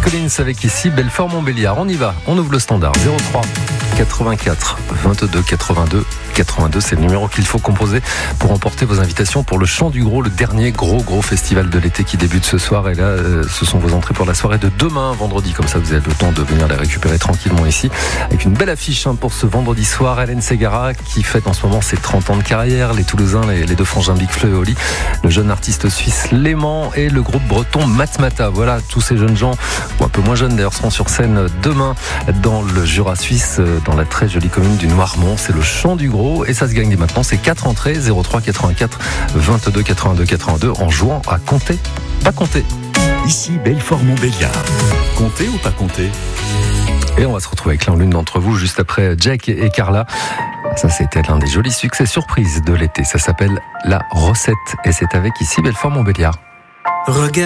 Collins avec ici Belfort-Montbéliard. On y va, on ouvre le standard 03 84 22 82 82, c'est le numéro qu'il faut composer pour emporter vos invitations pour le Chant du Gros, le dernier gros festival de l'été qui débute ce soir. Et là, ce sont vos entrées pour la soirée de demain, vendredi. Comme ça, vous avez le temps de venir les récupérer tranquillement ici. Avec une belle affiche pour ce vendredi soir. Hélène Ségara qui fête en ce moment ses 30 ans de carrière. Les Toulousains, les deux frangins Big Fleu et Oli. Le jeune artiste suisse Léman et le groupe breton Matmata. Voilà, tous ces jeunes gens, ou un peu moins jeunes d'ailleurs, seront sur scène demain dans le Jura suisse, dans la très jolie commune du Noirmont. C'est le Chant du Gros. Et ça se gagne dès maintenant, c'est 4 entrées, 03 84 22 82 82, en jouant à compter, pas compter. Ici Belfort-Montbéliard. Compter ou pas compter ? Et on va se retrouver avec l'un l'une d'entre vous juste après Jack et Carla. Ça, c'était l'un des jolis succès surprises de l'été. Ça s'appelle La Recette et c'est avec ici Belfort-Montbéliard.